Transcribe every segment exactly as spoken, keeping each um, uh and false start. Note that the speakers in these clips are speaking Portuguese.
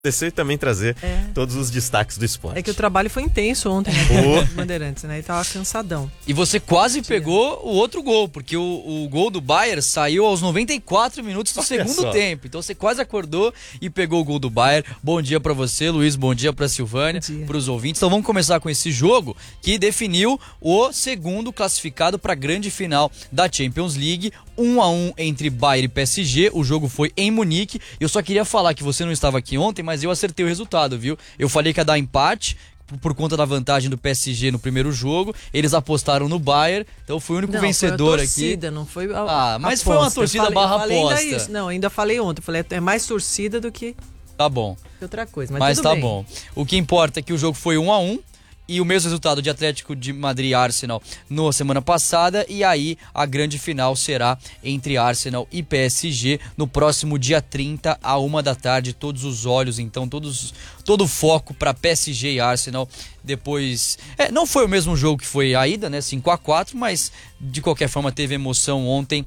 E também trazer é. todos os destaques do esporte. É que o trabalho foi intenso ontem, né? Bandeirantes, né? E tava cansadão. E você quase pegou o outro gol, porque o, o gol do Bayern saiu aos noventa e quatro minutos do Olha segundo só. tempo. Então você quase acordou e pegou o gol do Bayern. Bom dia pra você, Luiz. Bom dia pra Silvânia, pros ouvintes. Então vamos começar com esse jogo que definiu o segundo classificado pra grande final da Champions League. um a um entre Bayern e P S G. O jogo foi em Munique. Eu só queria falar que você não estava aqui ontem, mas eu acertei o resultado, viu? Eu falei que ia dar empate por conta da vantagem do P S G no primeiro jogo. Eles apostaram no Bayern, então fui o único não, vencedor foi a torcida, aqui. Não foi a, ah, mas aposta. foi uma torcida falei, barra aposta. Ainda isso. Não, ainda falei ontem. Eu falei, é mais torcida do que... Tá bom. outra coisa, mas, mas tudo tá bem. bom. O que importa é que o jogo foi um a um. E o mesmo resultado de Atlético de Madrid e Arsenal na semana passada. E aí a grande final será entre Arsenal e P S G no próximo dia trinta, a uma da tarde. Todos os olhos, então, todos, todo o foco para P S G e Arsenal. Depois, é, não foi o mesmo jogo que foi a ida, né, cinco a quatro, mas de qualquer forma teve emoção ontem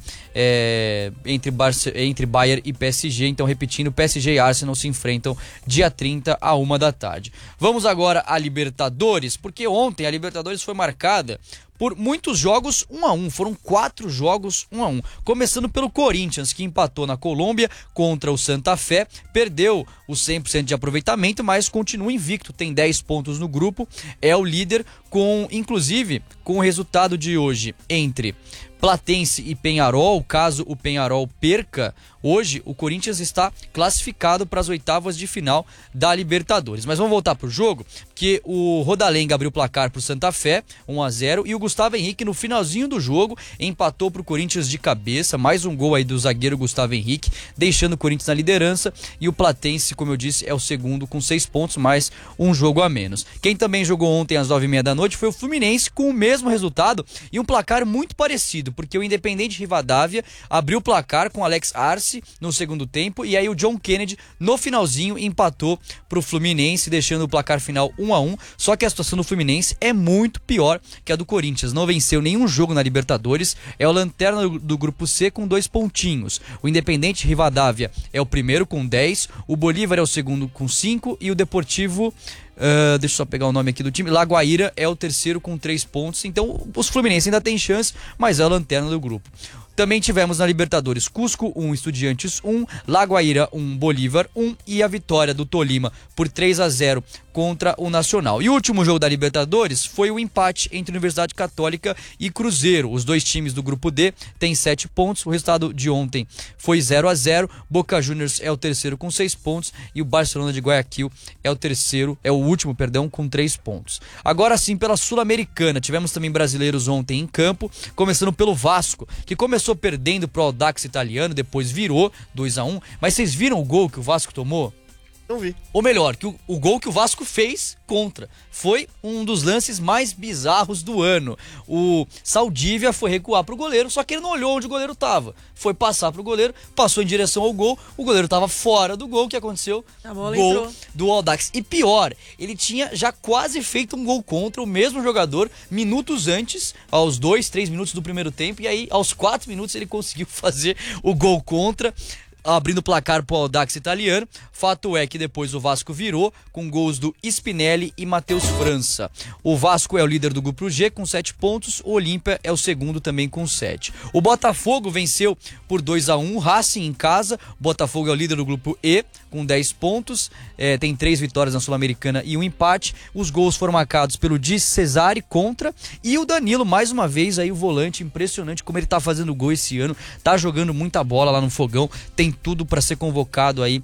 é, entre, Barce- entre Bayern e P S G. Então, repetindo, P S G e Arsenal se enfrentam dia trinta a uma da tarde. Vamos agora à Libertadores, porque ontem a Libertadores foi marcada por muitos jogos um a um, foram quatro jogos um a um, começando pelo Corinthians, que empatou na Colômbia contra o Santa Fé, perdeu o cem por cento de aproveitamento, mas continua invicto, tem dez pontos no grupo, é o líder, com inclusive com o resultado de hoje entre Platense e Peñarol. Caso o Peñarol perca hoje, o Corinthians está classificado para as oitavas de final da Libertadores. Mas vamos voltar pro jogo, porque o Rodalenga abriu o placar pro Santa Fé, um a zero, e o Gustavo Henrique no finalzinho do jogo empatou pro Corinthians de cabeça, mais um gol aí do zagueiro Gustavo Henrique, deixando o Corinthians na liderança, e o Platense, como eu disse, é o segundo com seis pontos, mais um jogo a menos. Quem também jogou ontem às nove e meia da noite foi o Fluminense, com o mesmo resultado e um placar muito parecido, porque o Independente Rivadavia abriu o placar com Alex Arce no segundo tempo, e aí o John Kennedy no finalzinho empatou pro Fluminense, deixando o placar final um a um, só que a situação do Fluminense é muito pior que a do Corinthians, não venceu nenhum jogo na Libertadores, é o lanterna do, do grupo C com dois pontinhos, o Independente Rivadavia é o primeiro com dez, o Bolívar é o segundo com cinco, e o Deportivo Uh, deixa eu só pegar o nome aqui do time, Lagoaíra é o terceiro com três pontos. Então os Fluminense ainda tem chance, mas é a lanterna do grupo. Também tivemos na Libertadores Cusco um, Estudiantes um, Lagoaíra um, Bolívar um, e a vitória do Tolima por três a zero contra o Nacional. E o último jogo da Libertadores foi o empate entre Universidade Católica e Cruzeiro. Os dois times do grupo D têm sete pontos. O resultado de ontem foi zero a zero. Boca Juniors é o terceiro com seis pontos e o Barcelona de Guayaquil é o terceiro, é o último, perdão, com três pontos. Agora sim, pela Sul-Americana, tivemos também brasileiros ontem em campo, começando pelo Vasco, que começou perdendo pro Audax italiano, depois virou dois a um, mas vocês viram o gol que o Vasco tomou? Não vi. Ou melhor, que o, o gol que o Vasco fez contra. Foi um dos lances mais bizarros do ano. O Saldívia foi recuar pro goleiro, só que ele não olhou onde o goleiro tava. Foi passar pro goleiro, passou em direção ao gol, o goleiro tava fora do gol. O que aconteceu? A bola gol entrou. Do Audax. E pior, ele tinha já quase feito um gol contra o mesmo jogador minutos antes, aos dois, três minutos do primeiro tempo, e aí aos quatro minutos ele conseguiu fazer o gol contra, abrindo o placar pro Audax italiano. Fato é que depois o Vasco virou com gols do Spinelli e Matheus França. O Vasco é o líder do grupo G com sete pontos, o Olímpia é o segundo também com sete. O Botafogo venceu por dois a um, o Racing em casa. O Botafogo é o líder do grupo E com dez pontos, é, tem três vitórias na Sul-Americana e um empate. Os gols foram marcados pelo Di Cesare contra, e o Danilo, mais uma vez aí o volante, impressionante como ele tá fazendo gol esse ano, tá jogando muita bola lá no Fogão, tem tudo para ser convocado aí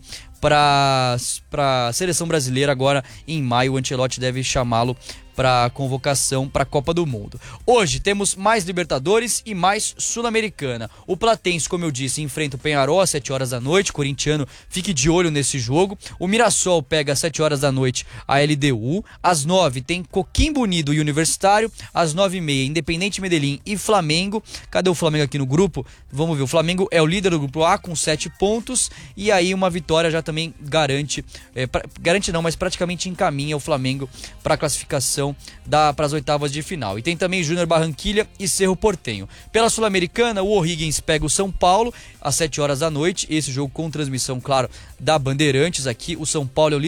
para a seleção brasileira agora em maio. O Ancelotti deve chamá-lo para convocação para a Copa do Mundo. Hoje temos mais Libertadores e mais Sul-Americana. O Platense, como eu disse, enfrenta o Peñarol às sete horas da noite. Corintiano, fique de olho nesse jogo. O Mirassol pega às sete horas da noite a L D U. Às nove tem Coquimbo Unido e Universitário. Às nove e meia, Independente Medellín e Flamengo. Cadê o Flamengo aqui no grupo? Vamos ver. O Flamengo é o líder do grupo A com sete pontos. E aí uma vitória já também garante, é, pra, garante não, mas praticamente encaminha o Flamengo para a classificação classificação para as oitavas de final. E tem também Júnior Barranquilha e Cerro Porteño. Pela Sul-Americana, o O'Higgins pega o São Paulo às sete horas da noite. Esse jogo com transmissão, claro, da Bandeirantes aqui. O São Paulo é o